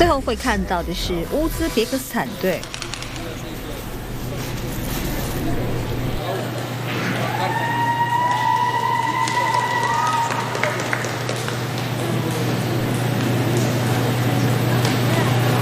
最后会看到的是乌兹别克斯坦队